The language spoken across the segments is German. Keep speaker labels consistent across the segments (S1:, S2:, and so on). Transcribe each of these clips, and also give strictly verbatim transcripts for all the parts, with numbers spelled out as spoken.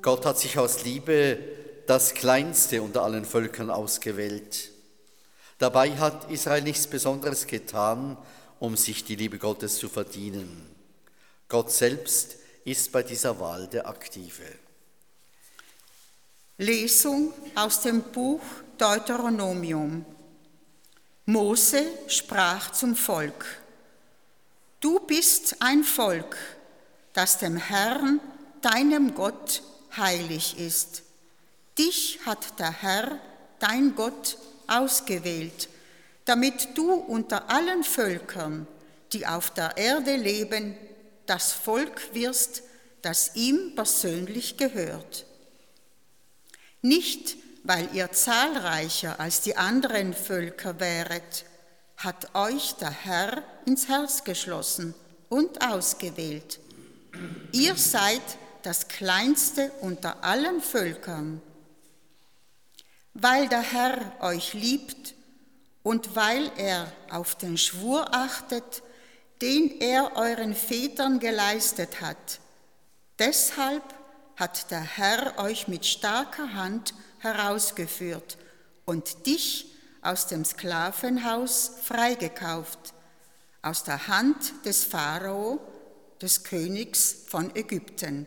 S1: Gott hat sich aus Liebe das Kleinste unter allen Völkern ausgewählt. Dabei hat Israel nichts Besonderes getan, um sich die Liebe Gottes zu verdienen. Gott selbst ist bei dieser Wahl der Aktive.
S2: Lesung aus dem Buch Deuteronomium. Mose sprach zum Volk: Du bist ein Volk, das dem Herrn, deinem Gott, heilig ist. Dich hat der Herr, dein Gott, ausgewählt, damit du unter allen Völkern, die auf der Erde leben, das Volk wirst, das ihm persönlich gehört. Nicht, weil ihr zahlreicher als die anderen Völker wäret, hat euch der Herr ins Herz geschlossen und ausgewählt. Ihr seid das Kleinste unter allen Völkern. Weil der Herr euch liebt und weil er auf den Schwur achtet, den er euren Vätern geleistet hat, deshalb hat der Herr euch mit starker Hand herausgeführt und dich aus dem Sklavenhaus freigekauft, aus der Hand des Pharao, des Königs von Ägypten.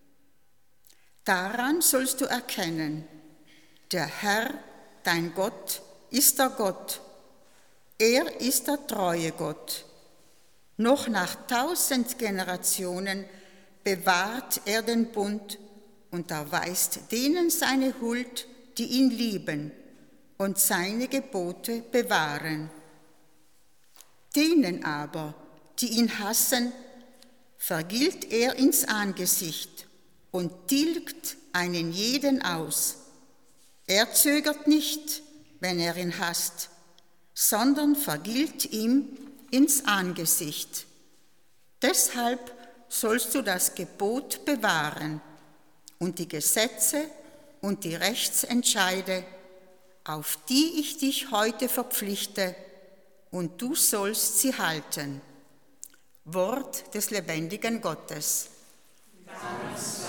S2: Daran sollst du erkennen, der Herr, dein Gott, ist der Gott. Er ist der treue Gott. Noch nach tausend Generationen bewahrt er den Bund und erweist denen seine Huld, die ihn lieben und seine Gebote bewahren. Denen aber, die ihn hassen, vergilt er ins Angesicht und tilgt einen jeden aus. Er zögert nicht, wenn er ihn hasst, sondern vergilt ihm ins Angesicht. Deshalb sollst du das Gebot bewahren und die Gesetze und die Rechtsentscheide, auf die ich dich heute verpflichte, und du sollst sie halten. Wort des lebendigen Gottes. Dank.